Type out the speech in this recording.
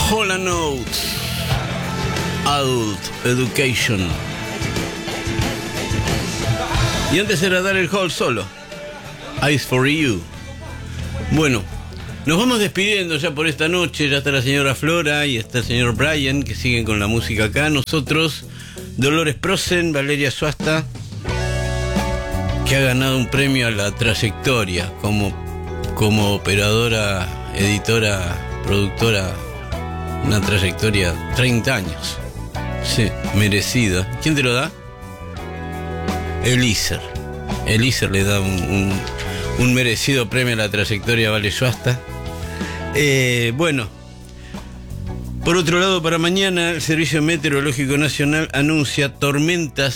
Hall & Oates, Adult Education. Y antes era Daryl Hall solo, Eyes for You. Bueno, nos vamos despidiendo ya por esta noche. Ya está la señora Flora y está el señor Brian, que siguen con la música acá. Nosotros, Dolores Prosen, Valeria Suasta, que ha ganado un premio a la trayectoria como operadora, editora, productora. Una trayectoria, 30 años. Sí, merecida. ¿Quién te lo da? Elíser. Elíser le da un merecido premio a la trayectoria a Vale Suasta. Bueno, por otro lado, para mañana el Servicio Meteorológico Nacional anuncia tormentas